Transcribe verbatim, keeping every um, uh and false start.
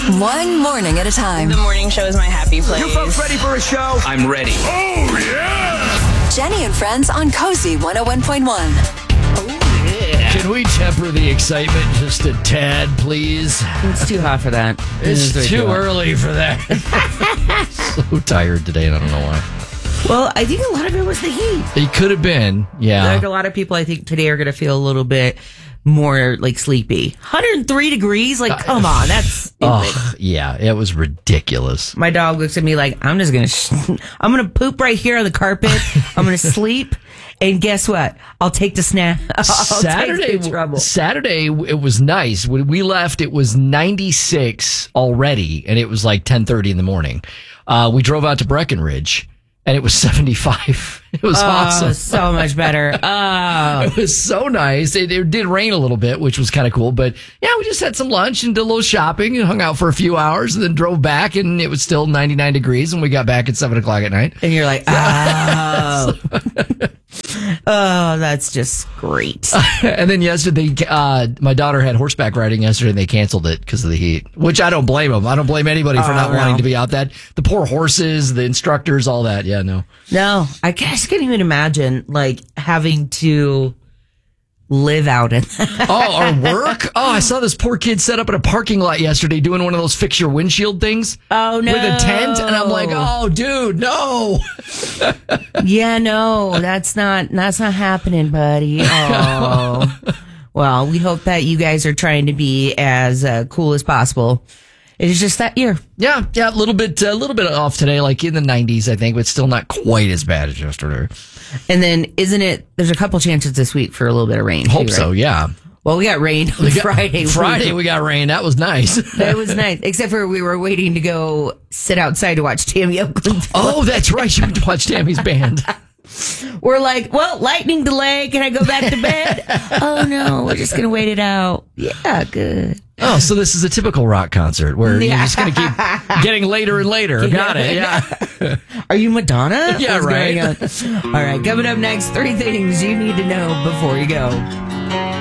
One morning at a time. The morning show is my happy place. You folks ready for a show? I'm ready. Oh, yeah! Jenny and Friends on Cozy one oh one point one. Can we temper the excitement just a tad, please? It's too hot for that. It's It is too hot. early for that. So tired today, and I don't know why. Well, I think a lot of it was the heat. It could have been, yeah. Like a lot of people, I think today are going to feel a little bit more like sleepy. one hundred three degrees? Like, come on, that's stupid. Oh, yeah, it was ridiculous. My dog looks at me like, I'm just going to, sh- I'm going to poop right here on the carpet. I'm going to sleep. And guess what? I'll take the snap. I'll Saturday, take the trouble. Saturday, it was nice. When we left, it was ninety-six already, and it was like ten thirty in the morning. Uh, we drove out to Breckenridge, and it was seventy-five. It was Oh, awesome. so much better. Oh. It was so nice. It, it did rain a little bit, which was kind of cool. But yeah, we just had some lunch and did a little shopping and hung out for a few hours and then drove back, and it was still ninety-nine degrees, and we got back at seven o'clock at night. And you're like, oh. Oh, that's just great. And then yesterday, uh, my daughter had horseback riding yesterday, and they canceled it because of the heat, which I don't blame them. I don't blame anybody for Oh, not no. wanting to be out that. The poor horses, the instructors, all that. Yeah, no. No, I guess can't even imagine like having to live out in that. Oh, or work? Oh, I saw this poor kid set up in a parking lot yesterday doing one of those fix your windshield things. Oh, no. With a tent. And I'm like, oh, dude, no. Yeah, no, that's not, that's not happening, buddy. Oh, well, we hope that you guys are trying to be as uh, cool as possible. It is just that year. Yeah, yeah, a little bit, a little bit off today, like in the nineties, I think, but still not quite as bad as yesterday. And then isn't it, there's a couple chances this week for a little bit of rain. Hope too, so, right? yeah. Well, we got rain on We got- Friday. Friday, we got rain. That was nice. That was nice. Except for we were waiting to go sit outside to watch Tammy Oakland. Oh, that's right. You went to watch Tammy's band. We're like, well, lightning delay. Can I go back to bed? Oh, no. We're just going to wait it out. Yeah, good. Oh, so this is a typical rock concert where Yeah. you're just going to keep getting later and later. Got it. Yeah. Are you Madonna? Yeah, What's right. going on? All right. Coming up next, three things you need to know before you go.